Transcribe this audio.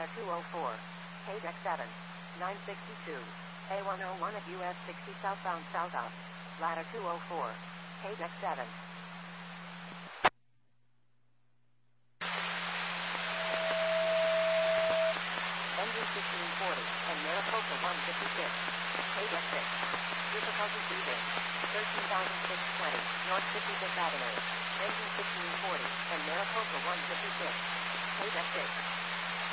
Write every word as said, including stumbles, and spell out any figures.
Ladder two oh four. K deck seven. nine sixty-two. A one oh one at U S sixty southbound south up. Ladder two oh four. K deck seven. Engine fifteen forty and Mariposa one fifty-six. K deck six. Difficulty breathing. thirteen thousand six hundred twenty. North fifty-fifth Avenue. Engine fifteen forty and Mariposa one fifty-six. K deck six.